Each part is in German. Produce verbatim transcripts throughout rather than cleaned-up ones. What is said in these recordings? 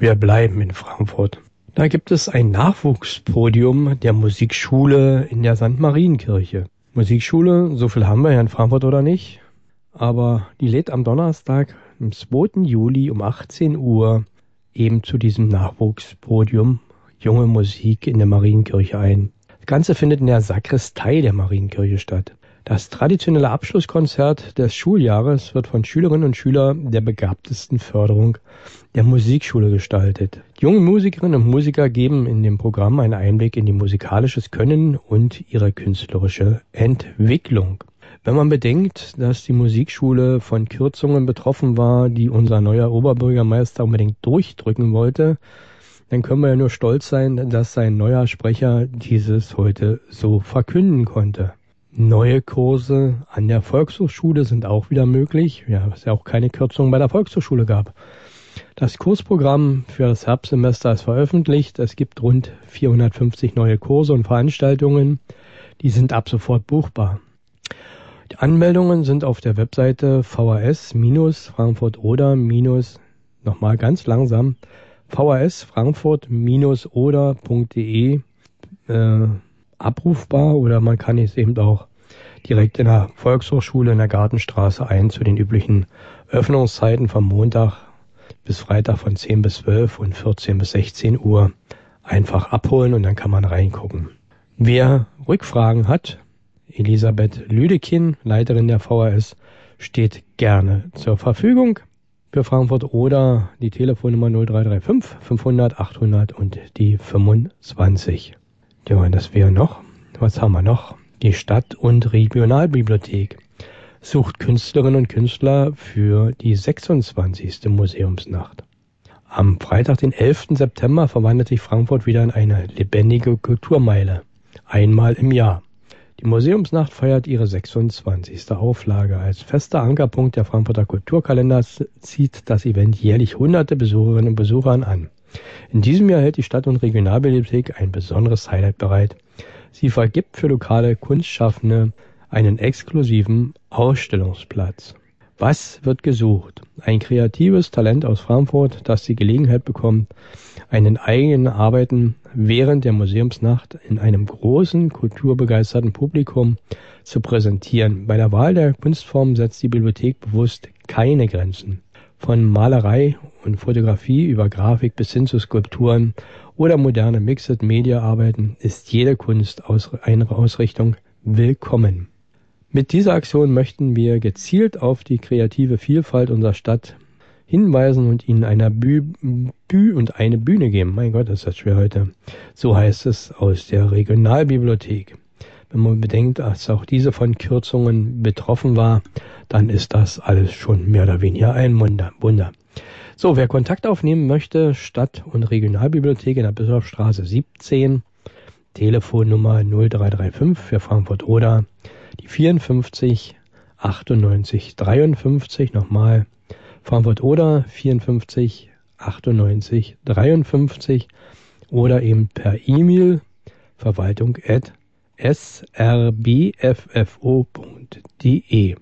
Wir bleiben in Frankfurt. Da gibt es ein Nachwuchspodium der Musikschule in der Sankt Marienkirche. Musikschule, so viel haben wir ja in Frankfurt oder nicht, aber die lädt am Donnerstag, am zweiten Juli um achtzehn Uhr eben zu diesem Nachwuchspodium Junge Musik in der Marienkirche ein. Das Ganze findet in der Sakristei der Marienkirche statt. Das traditionelle Abschlusskonzert des Schuljahres wird von Schülerinnen und Schülern der begabtesten Förderung der Musikschule gestaltet. Junge Musikerinnen und Musiker geben in dem Programm einen Einblick in die musikalisches Können und ihre künstlerische Entwicklung. Wenn man bedenkt, dass die Musikschule von Kürzungen betroffen war, die unser neuer Oberbürgermeister unbedingt durchdrücken wollte, dann können wir ja nur stolz sein, dass sein neuer Sprecher dieses heute so verkünden konnte. Neue Kurse an der Volkshochschule sind auch wieder möglich, ja, es ja auch keine Kürzungen bei der Volkshochschule gab. Das Kursprogramm für das Herbstsemester ist veröffentlicht. Es gibt rund vierhundertfünfzig neue Kurse und Veranstaltungen. Die sind ab sofort buchbar. Die Anmeldungen sind auf der Webseite V H S-Frankfurt-Oder- nochmal ganz langsam V H S Frankfurt Oder Punkt de äh, abrufbar, oder man kann es eben auch direkt in der Volkshochschule in der Gartenstraße ein zu den üblichen Öffnungszeiten vom Montag bis Freitag von zehn bis zwölf und vierzehn bis sechzehn Uhr einfach abholen und dann kann man reingucken. Wer Rückfragen hat, Elisabeth Lüdekin, Leiterin der V H S, steht gerne zur Verfügung. Für Frankfurt oder die Telefonnummer null drei drei fünf fünfhundert achthundert und die fünfundzwanzig. Ja, und das wäre noch, was haben wir noch? Die Stadt- und Regionalbibliothek sucht Künstlerinnen und Künstler für die sechsundzwanzigste Museumsnacht. Am Freitag, den elften September, verwandelt sich Frankfurt wieder in eine lebendige Kulturmeile. Einmal im Jahr. Die Museumsnacht feiert ihre sechsundzwanzigste Auflage. Als fester Ankerpunkt der Frankfurter Kulturkalenders zieht das Event jährlich hunderte Besucherinnen und Besuchern an. In diesem Jahr hält die Stadt- und Regionalbibliothek ein besonderes Highlight bereit. Sie vergibt für lokale Kunstschaffende einen exklusiven Ausstellungsplatz. Was wird gesucht? Ein kreatives Talent aus Frankfurt, das die Gelegenheit bekommt, einen eigenen Arbeiten während der Museumsnacht in einem großen, kulturbegeisterten Publikum zu präsentieren. Bei der Wahl der Kunstform setzt die Bibliothek bewusst keine Grenzen. Von Malerei und Fotografie über Grafik bis hin zu Skulpturen oder moderne Mixed-Media-Arbeiten ist jede Kunstausrichtung willkommen. Mit dieser Aktion möchten wir gezielt auf die kreative Vielfalt unserer Stadt hinweisen und Ihnen einer Bü, Bü und eine Bühne geben. Mein Gott, ist das schwer heute. So heißt es aus der Regionalbibliothek. Wenn man bedenkt, dass auch diese von Kürzungen betroffen war, dann ist das alles schon mehr oder weniger ein Wunder. Wunder. So, wer Kontakt aufnehmen möchte, Stadt- und Regionalbibliothek in der Bischofstraße siebzehn, Telefonnummer null drei drei fünf für Frankfurt oder die vierundfünfzig achtundneunzig dreiundfünfzig, nochmal Frankfurt oder vierundfünfzig achtundneunzig dreiundfünfzig oder eben per E-Mail verwaltung at s r b f f o punkt de.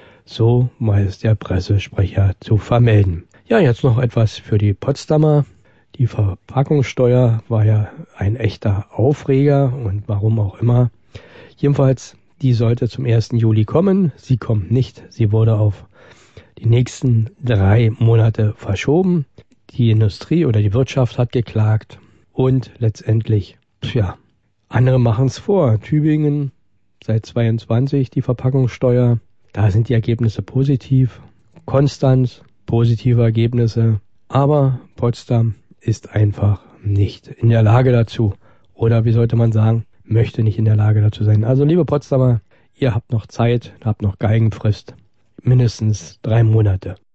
So weiß der Pressesprecher zu vermelden. Ja, jetzt noch etwas für die Potsdamer. Die Verpackungssteuer war ja ein echter Aufreger und warum auch immer. Jedenfalls, die sollte zum ersten Juli kommen. Sie kommt nicht. Sie wurde auf die nächsten drei Monate verschoben. Die Industrie oder die Wirtschaft hat geklagt und letztendlich, ja, andere machen es vor. Tübingen seit zweiundzwanzig die Verpackungssteuer. Da sind die Ergebnisse positiv. Konstanz positive Ergebnisse. Aber Potsdam ist einfach nicht in der Lage dazu. Oder wie sollte man sagen, möchte nicht in der Lage dazu sein. Also liebe Potsdamer, ihr habt noch Zeit, habt noch Geigenfrist. Mindestens drei Monate.